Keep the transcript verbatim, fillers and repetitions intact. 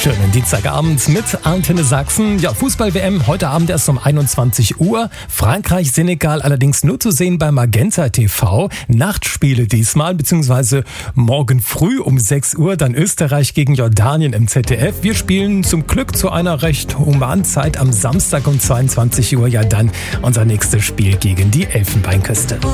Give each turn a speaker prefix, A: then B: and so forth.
A: Schönen Dienstagabend mit Antenne Sachsen. Ja, Fußball-W M heute Abend erst um einundzwanzig Uhr. Frankreich, Senegal allerdings nur zu sehen bei Magenta T V. Nachtspiele diesmal, beziehungsweise morgen früh um sechs Uhr dann Österreich gegen Jordanien im Z D F. Wir spielen zum Glück zu einer recht humanen Zeit am Samstag um zweiundzwanzig Uhr ja dann unser nächstes Spiel gegen die Elfenbeinküste.